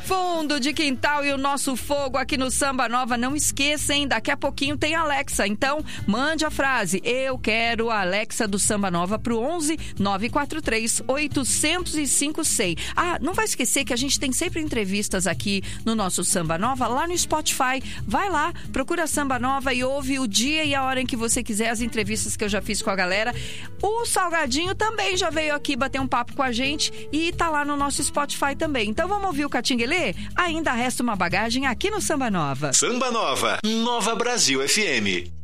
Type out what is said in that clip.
Fundo de quintal e o nosso fogo aqui no Samba Nova. Não esqueça, hein? Daqui a pouquinho tem Alexa. Então, mande a frase: eu quero a Alexa do Samba Nova pro 11 943 805 100. Ah, não vai esquecer que a gente tem sempre entrevistas aqui no nosso Samba Nova, lá no Spotify. Vai lá, procura Samba Nova e ouve o dia e a hora em que você quiser as entrevistas que eu já fiz com a galera. O Salgadinho também já veio aqui bater um papo com a gente e tá lá no nosso Spotify também. Então vamos ouvir o Catinguelê? Ainda resta uma bagagem aqui no Samba Nova. Samba Nova, Nova Brasil FM.